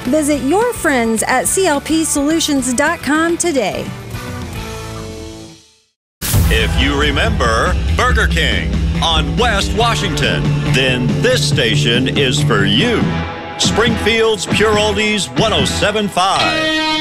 Visit your friends at clpsolutions.com today. If you remember Burger King on West Washington, then this station is for you. Springfield's Pure Oldies 107.5.